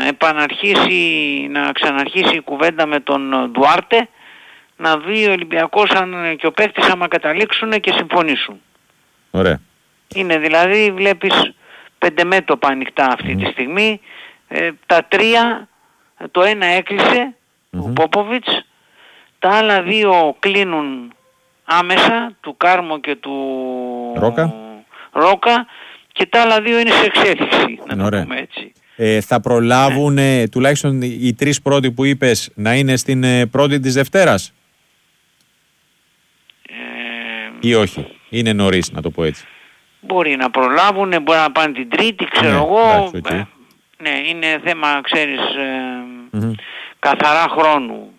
να ξαναρχίσει η κουβέντα με τον Ντουάρτε, να δει ο Ολυμπιακός και ο παίκτης άμα καταλήξουν και συμφωνήσουν. Ωραία. Είναι δηλαδή, βλέπεις, 5 μέτωπα ανοιχτά αυτή τη στιγμή. Τα 3, το ένα έκλεισε, ο Πόποβιτς, τα άλλα 2 κλείνουν άμεσα, του Κάρμο και του Ρόκα, και τα άλλα 2 είναι σε εξέλιξη, να το πούμε έτσι. Θα προλάβουν τουλάχιστον οι 3 πρώτοι που είπες να είναι στην πρώτη της Δευτέρας ή όχι? Είναι νωρίς, να το πω έτσι. Μπορεί να προλάβουν, μπορεί να πάνε την Τρίτη, ξέρω εγώ. Ναι, είναι θέμα, ξέρεις, καθαρά χρόνου.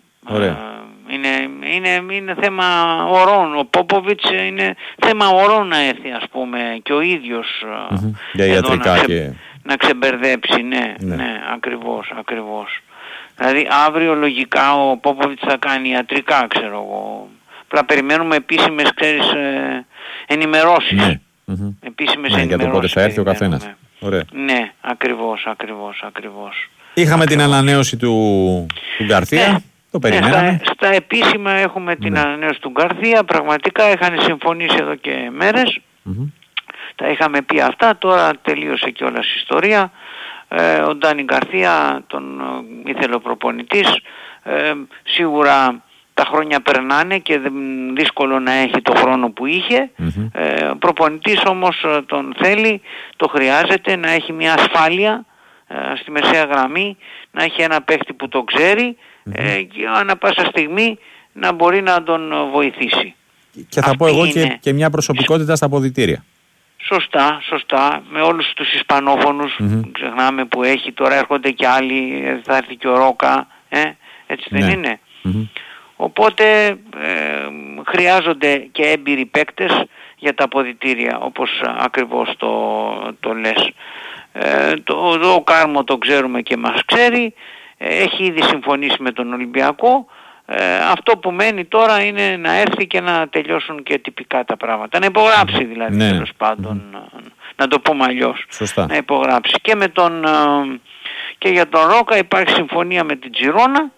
Είναι θέμα ωρών. Ο Πόποβιτς είναι θέμα ωρών να έρθει, ας πούμε, και ο ίδιος για ιατρικά να ξεμπερδέψει. Ναι, ακριβώς. Δηλαδή αύριο λογικά ο Πόποβιτς θα κάνει ιατρικά, ξέρω εγώ. Απλά περιμένουμε επίσημες, ξέρεις, ενημερώσεις. Επίσημες ενημερώσεις. Για το πότε θα έρθει ο καθένας. Ωραία. Ναι, ακριβώς. Είχαμε την ανανέωση του Γκαρθία. Το περιμέναμε. Στα επίσημα έχουμε την ανανέωση του Γκαρθία. Πραγματικά είχαν συμφωνήσει εδώ και μέρες. Τα είχαμε πει αυτά. Τώρα τελείωσε κιόλας η ιστορία. Ο Ντάνι Γκαρθία τον ήθελε ο προπονητής. Σίγουρα τα χρόνια περνάνε και δύσκολο να έχει το χρόνο που είχε. Ο προπονητής όμως τον θέλει, το χρειάζεται, να έχει μια ασφάλεια στη μεσαία γραμμή, να έχει ένα παίχτη που το ξέρει και ανά πάσα στιγμή να μπορεί να τον βοηθήσει. Και θα πω εγώ και μια προσωπικότητα στα αποδυτήρια. Σωστά. Με όλους τους Ισπανόφωνους, ξεχνάμε που έχει, τώρα έρχονται και άλλοι, θα έρθει και ο Ρόκα, έτσι δεν είναι? Οπότε χρειάζονται και έμπειροι παίκτες για τα αποδυτήρια, όπως ακριβώς το λες. Ο Κάρμο το ξέρουμε και μας ξέρει, έχει ήδη συμφωνήσει με τον Ολυμπιακό. Αυτό που μένει τώρα είναι να έρθει και να τελειώσουν και τυπικά τα πράγματα. Να υπογράψει δηλαδή, τέλος πάντων, να το πούμε αλλιώς. Σωστά. Να υπογράψει. Και για τον Ρόκα υπάρχει συμφωνία με την Τζιρόνα,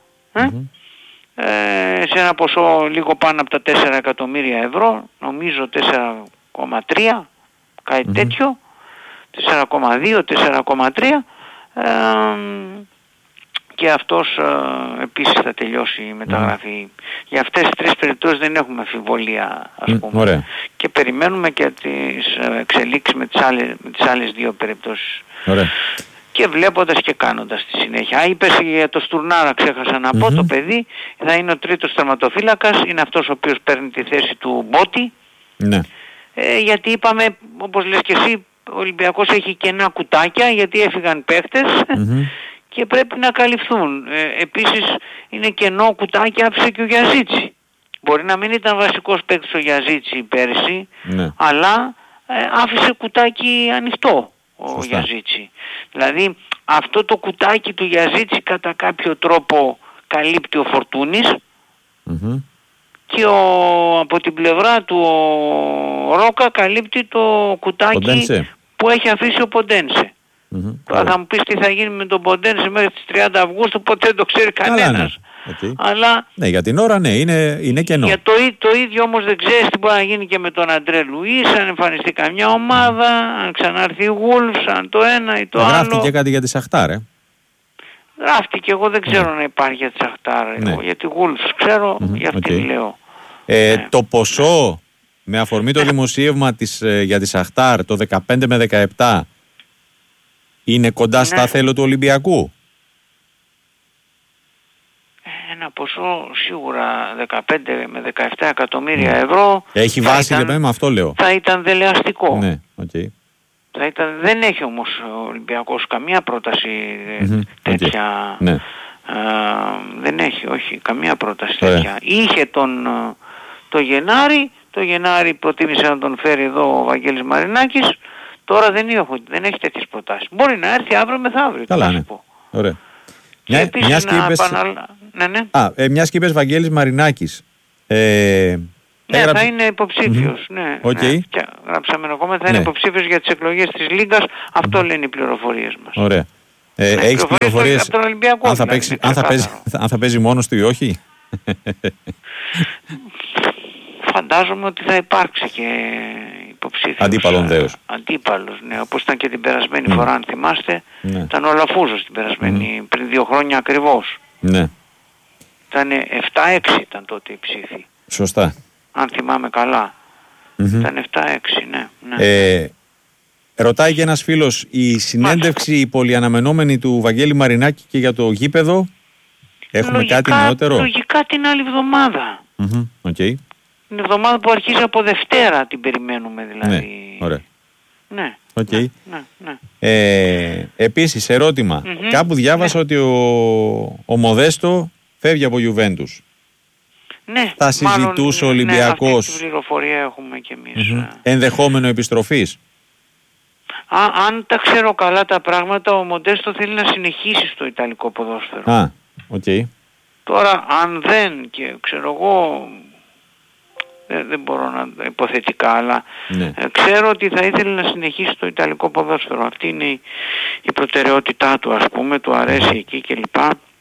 σε ένα ποσό λίγο πάνω από τα 4 εκατομμύρια ευρώ, νομίζω 4,3, κάτι τέτοιο, 4,2, 4,3, και αυτός επίσης θα τελειώσει η μεταγραφή. Για αυτές τις 3 περιπτώσεις δεν έχουμε αμφιβολία, ας πούμε. Ωραία. Και περιμένουμε και τις εξελίξεις με τις άλλες 2 περιπτώσεις. Ωραία. Και βλέποντας και κάνοντας τη συνέχεια. Είπες για το Στουρνάρα, ξέχασα να πω, το παιδί θα είναι ο 3ος τερματοφύλακας, είναι αυτός ο οποίος παίρνει τη θέση του Μπότι. Ναι. Γιατί είπαμε, όπως λες και εσύ, ο Ολυμπιακός έχει κενά κουτάκια γιατί έφυγαν παίχτες και πρέπει να καλυφθούν. Επίσης είναι κενό κουτάκι, άφησε και ο Γιαζίτσι. Μπορεί να μην ήταν βασικός παίκτης ο Γιαζίτσι πέρσι, αλλά άφησε κουτάκι ανοιχτό ο Γιαζίτσι. Δηλαδή αυτό το κουτάκι του Γιαζίτσι κατά κάποιο τρόπο καλύπτει ο Φορτούνης και από την πλευρά του ο Ρόκα καλύπτει το κουτάκι Ποντένσε που έχει αφήσει ο Ποντένσε. Τώρα θα μου πεις τι θα γίνει με τον Ποντένσε μέχρι τις 30 Αυγούστου, ποτέ δεν το ξέρει κανένας. Αλλά για την ώρα είναι κενό. Για το ίδιο όμως δεν ξέρεις τι μπορεί να γίνει και με τον Αντρέ Λουίς, αν εμφανιστεί καμιά ομάδα, αν ξανάρθει η Wolves, αν το ένα ή το άλλο. Γράφτηκε κάτι για τη Σαχτάρ, Γράφτηκε, εγώ δεν ξέρω να υπάρχει για τη Σαχτάρ. Για τη Wolves ξέρω, για αυτήν λέω. Το ποσό με αφορμή το δημοσίευμα για τη Σαχτάρ το 15 με 17 είναι κοντά στα θέλω του Ολυμπιακού. Ένα ποσό σίγουρα 15 με 17 εκατομμύρια ευρώ. Έχει βάση και με αυτό λέω. Θα ήταν δελεαστικό. Ναι, δεν έχει όμως ο Ολυμπιακός καμία πρόταση τέτοια. Δεν έχει, όχι, καμία πρόταση τέτοια. Είχε το Γενάρη προτίμησε να τον φέρει εδώ ο Βαγγέλης Μαρινάκης. Τώρα δεν έχει τέτοιες προτάσεις. Μπορεί να έρθει αύριο μεθαύριο. Καλά, ναι. Ωραία. Μιας και είπες Βαγγέλης Μαρινάκης. Θα είναι υποψήφιος. Και γράψαμε ακόμα, θα είναι υποψήφιος για τις εκλογές της Λίγκας. Αυτό λένε οι πληροφορίες μας. Ωραία. Έχεις πληροφορίες αν θα παίζει μόνος του ή όχι? Φαντάζομαι ότι θα υπάρξει και υποψήφιος αντίπαλος, ναι, όπως ήταν και την περασμένη φορά, αν θυμάστε. Ήταν ο Λαφούζος την περασμένη, πριν 2 χρόνια ακριβώς. Ναι. Ήταν 7-6 ήταν τότε η ψήφη. Σωστά. Αν θυμάμαι καλά. Ήταν 7-6, ναι. Ρωτάει και ένας φίλος, η συνέντευξη η πολυαναμενόμενη του Βαγγέλη Μαρινάκη και για το γήπεδο, έχουμε κάτι νεότερο? Λογικά την άλλη εβδομάδα. Okay. Την εβδομάδα που αρχίζει από Δευτέρα την περιμένουμε δηλαδή. Ναι, ωραία. Ναι. Okay. Ναι. Επίσης, ερώτημα. Κάπου διάβασα ότι ο Μοδέστο φεύγει από Γιουβέντους. Ναι. Θα συζητούσε ο Ολυμπιακός. Ναι, αυτή την πληροφορία έχουμε κι εμείς. Ενδεχόμενο επιστροφής. Αν τα ξέρω καλά τα πράγματα, ο Μοντέστο θέλει να συνεχίσει στο Ιταλικό ποδόσφαιρο. Okay. Τώρα αν δεν, και ξέρω εγώ, δεν μπορώ να υποθετικά, αλλά ξέρω ότι θα ήθελε να συνεχίσει το Ιταλικό ποδόσφαιρο. Αυτή είναι η προτεραιότητά του, ας πούμε, του αρέσει εκεί κλπ.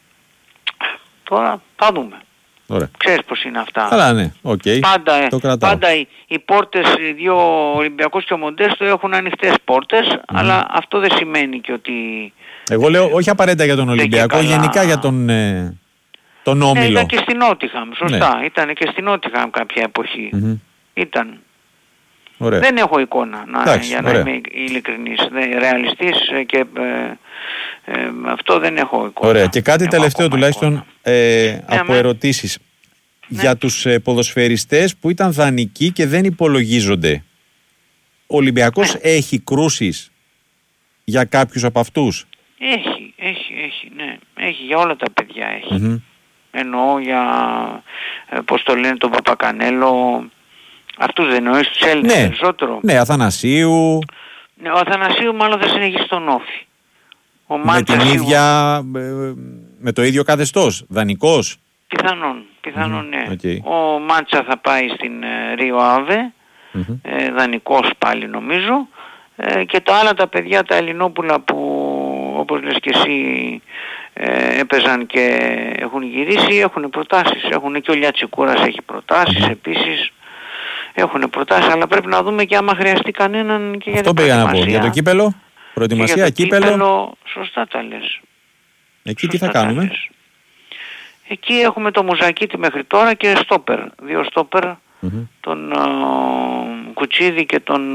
Τώρα θα δούμε. Ωραία. Ξέρεις πως είναι αυτά. Καλά, ναι, okay. Πάντα οι πόρτες, οι δύο Ολυμπιακός και ο Μοντέστο έχουν ανοιχτές πόρτες, αλλά αυτό δεν σημαίνει και ότι... Εγώ λέω όχι απαραίτητα για τον Ολυμπιακό, γενικά για τον Όμιλο. Ήταν και στην Νότιχαμ, σωστά. Ναι. Ήταν και στην Νότιχαμ κάποια εποχή. Ήταν. Ωραία. Δεν έχω εικόνα, για να είμαι ειλικρινής. Ρεαλιστής και αυτό δεν έχω εικόνα. Ωραία. Και κάτι τελευταίο τουλάχιστον από ερωτήσεις. Για τους ποδοσφαιριστές που ήταν δανεικοί και δεν υπολογίζονται. Ο Ολυμπιακός έχει κρούσεις για κάποιους από αυτούς? Έχει, ναι. Έχει, για όλα τα παιδιά έχει. Εννοώ για, πώς το λένε, τον Παπακανέλο. Αυτούς δεν εννοείς, τους Έλληνες περισσότερο? Ναι, Αθανασίου. Ναι, ο Αθανασίου μάλλον θα συνεχίσει στον Όφη. Με την ίδια, με το ίδιο καθεστώς, δανεικός? Πιθανόν ναι. Okay. Ο Μάντσα θα πάει στην Ρίο Άβε, δανεικός πάλι νομίζω, και τα άλλα τα παιδιά, τα Ελληνόπουλα που όπως λες και εσύ έπαιζαν και έχουν γυρίσει, έχουν προτάσεις. Έχουν και ο Λιατσικούρας έχει προτάσεις επίσης. Έχουν προτάσεις, αλλά πρέπει να δούμε και άμα χρειαστεί κανέναν και για την προετοιμασία. Αυτό πήγα να πω. Για το κύπελο, προετοιμασία, κύπελο. Σωστά τα λες. Εκεί τι θα κάνουμε? Εκεί έχουμε το Μουζακίτη μέχρι τώρα και στόπερ. 2 στόπερ, τον Κουτσίδη και τον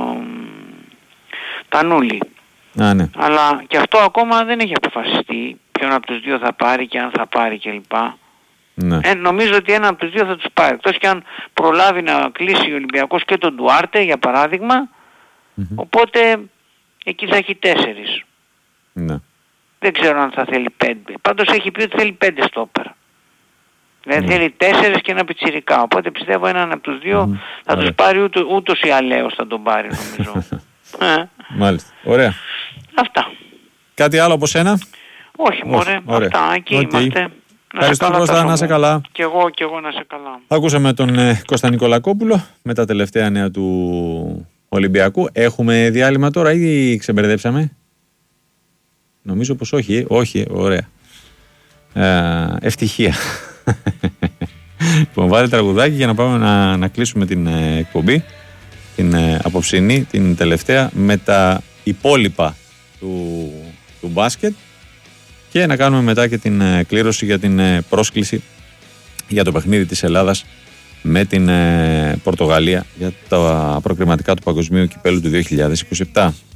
Τανούλη. Ναι. Αλλά και αυτό ακόμα δεν έχει αποφασιστεί ποιον από τους δύο θα πάρει και αν θα πάρει κλπ. Ναι. Νομίζω ότι ένα από τους δύο θα τους πάρει. Εκτός και αν προλάβει να κλείσει ο Ολυμπιακός και τον Ντουάρτε για παράδειγμα, οπότε εκεί θα έχει 4. Ναι. Δεν ξέρω αν θα θέλει 5. Πάντως έχει πει ότι θέλει 5 στόπερ. Δηλαδή θέλει 4 και ένα πιτσιρικά. Οπότε πιστεύω έναν από τους δύο θα τους πάρει, ούτως ή αλλαίως θα τον πάρει νομίζω. Μάλιστα. Ωραία. Αυτά. Κάτι άλλο από σένα? Όχι μωρέ. Αυτά. Εκεί είμαστε. Ευχαριστώ Κώστα, να είσαι καλά. Και εγώ να είσαι καλά. Ακούσαμε τον Κώστα Νικολακόπουλο με τα τελευταία νέα του Ολυμπιακού. Έχουμε διάλειμμα τώρα ή ξεμπερδέψαμε? Νομίζω πως όχι. Όχι, ωραία. Ευτυχία. Λοιπόν, βάλε τραγουδάκι για να πάμε να κλείσουμε την εκπομπή, την απόψινή, την τελευταία, με τα υπόλοιπα του μπάσκετ, και να κάνουμε μετά και την κλήρωση για την πρόσκληση για το παιχνίδι της Ελλάδας με την Πορτογαλία για τα προκριματικά του Παγκοσμίου Κυπέλλου του 2027.